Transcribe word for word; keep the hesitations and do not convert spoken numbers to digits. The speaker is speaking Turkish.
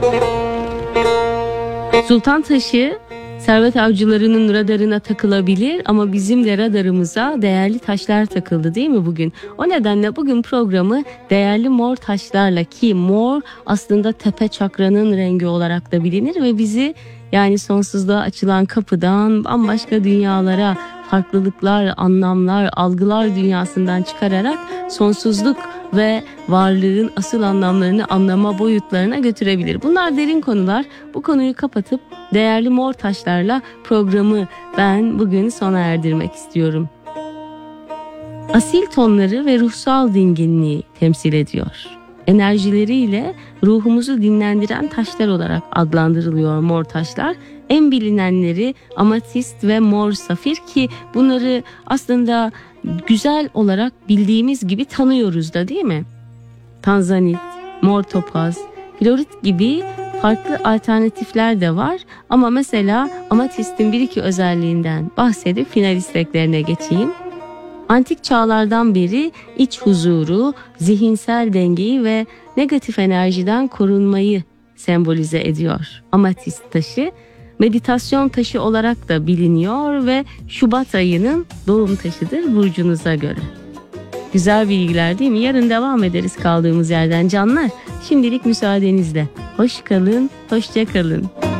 Sultan taşı servet avcılarının radarına takılabilir ama bizim de radarımıza değerli taşlar takıldı değil mi bugün? O nedenle bugün programı değerli mor taşlarla, ki mor aslında tepe çakranın rengi olarak da bilinir ve bizi yani sonsuzluğa açılan kapıdan bambaşka dünyalara, farklılıklar, anlamlar, algılar dünyasından çıkararak sonsuzluk ve varlığın asıl anlamlarını anlama boyutlarına götürebilir. Bunlar derin konular. Bu konuyu kapatıp değerli mor taşlarla programı ben bugün sona erdirmek istiyorum. Asil tonları ve ruhsal dinginliği temsil ediyor. Enerjileriyle ruhumuzu dinlendiren taşlar olarak adlandırılıyor mor taşlar. En bilinenleri amatist ve mor safir, ki bunları aslında güzel olarak bildiğimiz gibi tanıyoruz da değil mi? Tanzanit, mor topaz, florit gibi farklı alternatifler de var ama mesela amatistin bir iki özelliğinden bahsedip final isteklerine geçeyim. Antik çağlardan beri iç huzuru, zihinsel dengeyi ve negatif enerjiden korunmayı sembolize ediyor. Amatist taşı meditasyon taşı olarak da biliniyor ve Şubat ayının doğum taşıdır burcunuza göre. Güzel bilgiler değil mi? Yarın devam ederiz kaldığımız yerden canlar. Şimdilik müsaadenizle. Hoş kalın, hoşça kalın.